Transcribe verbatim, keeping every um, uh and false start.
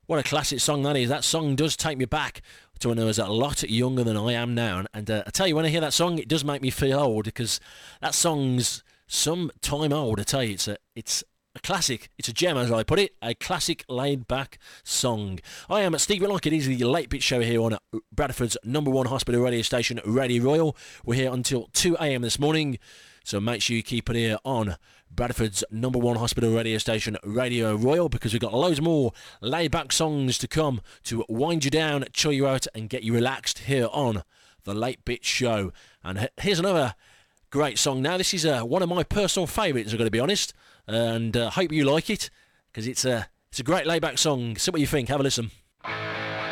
What a classic song that is. That song does take me back to when I was a lot younger than I am now. And uh, I tell you, when I hear that song, it does make me feel old, because that song's some time old. I tell you, it's a, it's a classic. It's a gem, as I put it. A classic laid-back song. I am Stephen Lockett. It is the Late Bit Show here on Bradford's number one hospital radio station, Radio Royal. We're here until two a.m. this morning, so make sure you keep it here on Bradford's number one hospital radio station, Radio Royal, because we've got loads more laid-back songs to come to wind you down, chill you out, and get you relaxed here on the Late Bit Show. And here's another great song now. This is uh, one of my personal favourites, I've got to be honest, and I uh, hope you like it, because it's a, it's a great laid-back song. See what you think. Have a listen.